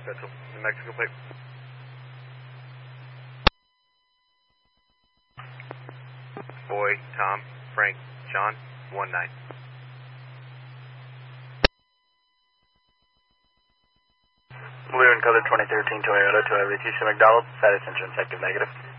Central, New Mexico plate. Boy, Tom, Frank, John, 19. Blue and color 2013 Toyota to LATC McDonald, status engine effective negative.